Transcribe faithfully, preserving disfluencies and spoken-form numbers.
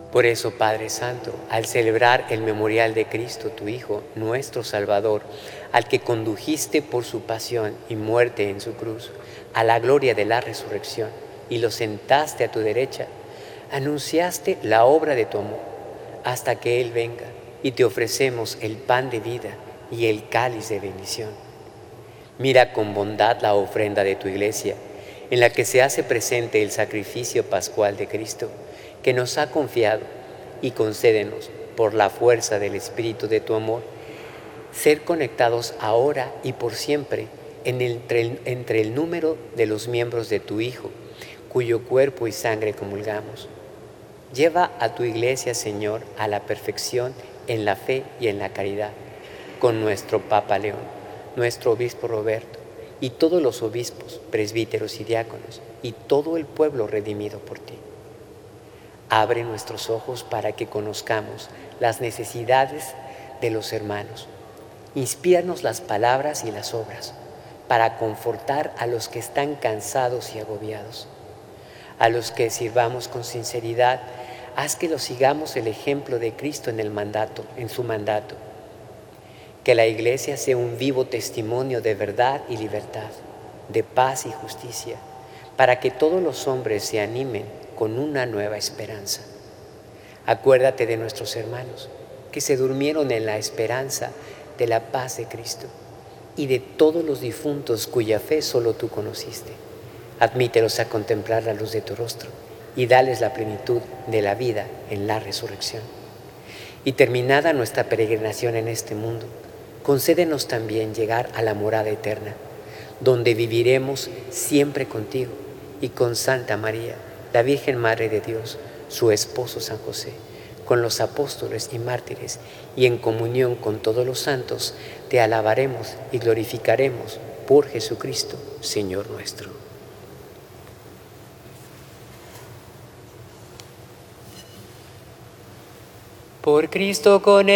Por eso, Padre Santo, al celebrar el memorial de Cristo, tu Hijo, nuestro Salvador, al que condujiste por su pasión y muerte en su cruz, a la gloria de la resurrección, y lo sentaste a tu derecha, anunciaste la obra de tu amor, hasta que Él venga, y te ofrecemos el pan de vida y el cáliz de bendición. Mira con bondad la ofrenda de tu iglesia, en la que se hace presente el sacrificio pascual de Cristo, que nos ha confiado, y concédenos, por la fuerza del Espíritu de tu amor, ser conectados ahora y por siempre en el, entre, el, entre el número de los miembros de tu Hijo, cuyo cuerpo y sangre comulgamos. Lleva a tu iglesia, Señor, a la perfección en la fe y en la caridad, con nuestro Papa León, nuestro obispo Roberto, y todos los obispos, presbíteros y diáconos, y todo el pueblo redimido por ti. Abre nuestros ojos para que conozcamos las necesidades de los hermanos. Inspíranos las palabras y las obras para confortar a los que están cansados y agobiados. A los que sirvamos con sinceridad, haz que los sigamos el ejemplo de Cristo en el mandato, en su mandato. Que la Iglesia sea un vivo testimonio de verdad y libertad, de paz y justicia, para que todos los hombres se animen con una nueva esperanza. Acuérdate de nuestros hermanos que se durmieron en la esperanza de la paz de Cristo, y de todos los difuntos cuya fe solo tú conociste. Admítelos a contemplar la luz de tu rostro y dales la plenitud de la vida en la resurrección. Y terminada nuestra peregrinación en este mundo, concédenos también llegar a la morada eterna, donde viviremos siempre contigo y con Santa María, la Virgen Madre de Dios, su esposo San José, con los apóstoles y mártires, y en comunión con todos los santos, te alabaremos y glorificaremos por Jesucristo, Señor nuestro. Por Cristo, con él